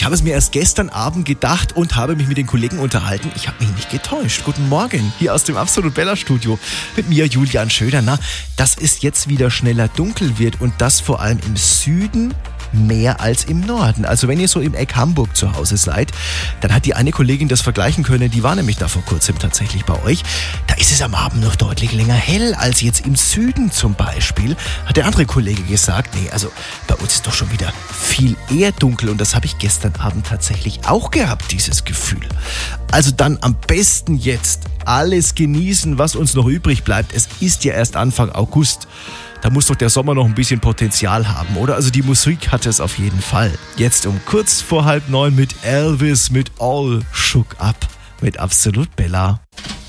Ich habe es mir erst gestern Abend gedacht und habe mich mit den Kollegen unterhalten. Ich habe mich nicht getäuscht. Guten Morgen, hier aus dem Absolut Bella Studio mit mir, Julian Schöder. Na, dass es jetzt wieder schneller dunkel wird und das vor allem im Süden mehr als im Norden. Also wenn ihr so im Eck Hamburg zu Hause seid, dann hat die eine Kollegin das vergleichen können, die war nämlich da vor kurzem tatsächlich bei euch. Da ist es am Abend noch deutlich länger hell als jetzt im Süden zum Beispiel, hat der andere Kollege gesagt. Nee, also bei uns ist doch schon wieder viel eher dunkel und das habe ich gestern Abend tatsächlich auch gehabt, dieses Gefühl. Also dann am besten jetzt alles genießen, was uns noch übrig bleibt. Es ist ja erst Anfang August. Da muss doch der Sommer noch ein bisschen Potenzial haben, oder? Also die Musik hat es auf jeden Fall. Jetzt um kurz vor 8:30 mit Elvis mit All Shook Up mit Absolut Bella.